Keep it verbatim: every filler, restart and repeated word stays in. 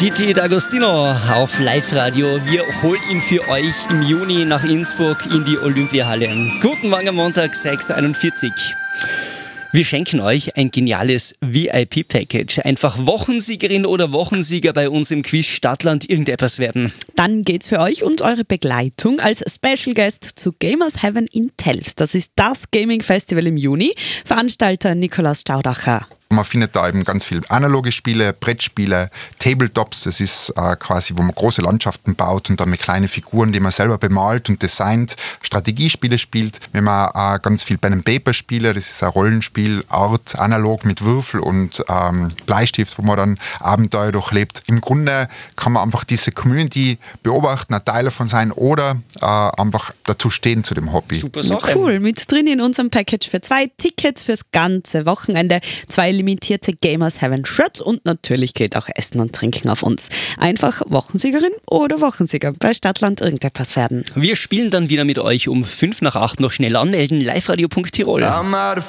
Gigi D'Agostino auf Live-Radio. Wir holen ihn für euch im Juni nach Innsbruck in die Olympiahalle. Guten Morgen am Montag, sechs Uhr einundvierzig. Wir schenken euch ein geniales V I P-Package. Einfach Wochensiegerin oder Wochensieger bei uns im Quiz Stadtland irgendetwas werden. Dann geht's für euch und eure Begleitung als Special Guest zu Gamers Heaven in Telfs. Das ist das Gaming-Festival im Juni. Veranstalter Nikolaus Staudacher. Man findet da eben ganz viele analoge Spiele, Brettspiele, Tabletops. Das ist äh, quasi, wo man große Landschaften baut und dann mit kleinen Figuren, die man selber bemalt und designt, Strategiespiele spielt. Wir haben auch ganz viel Pen and Paper Spiele. Das ist ein Rollenspiel, Art, analog mit Würfel und ähm, Bleistift, wo man dann Abenteuer durchlebt. Im Grunde kann man einfach diese Community beobachten, ein Teil davon sein oder äh, einfach dazu stehen zu dem Hobby. Super Sache. Cool, mit drin in unserem Package für zwei Tickets fürs ganze Wochenende, zwei limitierte Gamers Heaven Shirts und natürlich geht auch Essen und Trinken auf uns. Einfach Wochensiegerin oder Wochensieger bei Stadtland irgendetwas werden. Wir spielen dann wieder mit euch um fünf nach acht. Noch schnell anmelden, liveradio punkt tirol.